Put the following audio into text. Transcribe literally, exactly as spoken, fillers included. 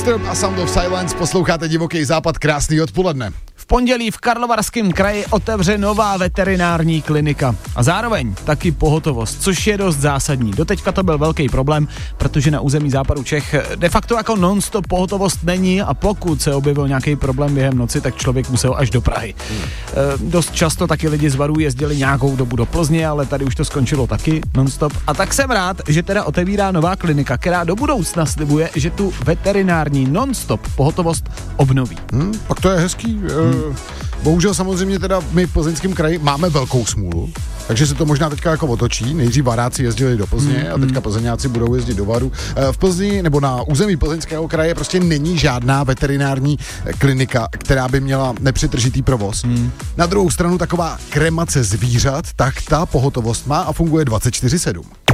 Disturb a Sound of Silence, posloucháte Divoký západ, krásný odpoledne. V pondělí v Karlovarském kraji otevře nová veterinární klinika a zároveň taky pohotovost, což je dost zásadní. Doteďka to byl velký problém, protože na území západu Čech de facto jako non-stop pohotovost není a pokud se objevil nějaký problém během noci, tak člověk musel až do Prahy. Hmm. E, dost často taky lidi z Varů jezdili nějakou dobu do Plzně, ale tady už to skončilo taky non-stop. A tak jsem rád, že teda otevírá nová klinika, která do budoucna slibuje, že tu veterinární non-stop pohotovost obnoví. Hmm, pak to je hezký. Hmm. Bohužel samozřejmě teda my v Plzeňském kraji máme velkou smůlu, takže se to možná teďka jako otočí. Nejdřív Varáci jezdili do Plzně mm, a teďka Plzeňáci budou jezdit do Varu. V Plzni nebo na území Plzeňského kraje prostě není žádná veterinární klinika, která by měla nepřetržitý provoz. Mm. Na druhou stranu taková kremace zvířat, tak ta pohotovost má a funguje dvacet čtyři sedm.